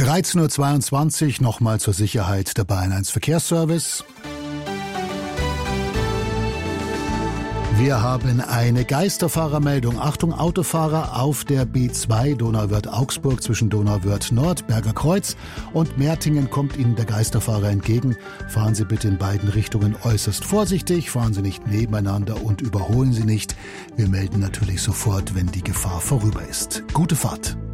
13:22 Uhr, nochmal zur Sicherheit der Bayern 1 Verkehrsservice. Wir haben eine Geisterfahrermeldung. Achtung, Autofahrer auf der B2 Donauwörth-Augsburg zwischen Donauwörth-Nord, Berger Kreuz und Mertingen kommt Ihnen der Geisterfahrer entgegen. Fahren Sie bitte in beiden Richtungen äußerst vorsichtig, fahren Sie nicht nebeneinander und überholen Sie nicht. Wir melden natürlich sofort, wenn die Gefahr vorüber ist. Gute Fahrt.